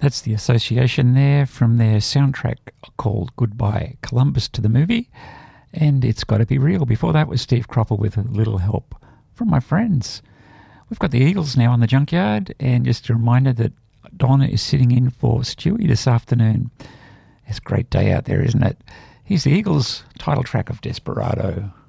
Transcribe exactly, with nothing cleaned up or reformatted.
That's the association there from their soundtrack called Goodbye Columbus to the movie. And It's Gotta Be Real. Before that was Steve Cropper with A Little Help from My Friends. We've got the Eagles now on the Junkyard, and just a reminder that Donna is sitting in for Stewie this afternoon. It's a great day out there, isn't it? Here's the Eagles' title track of Desperado.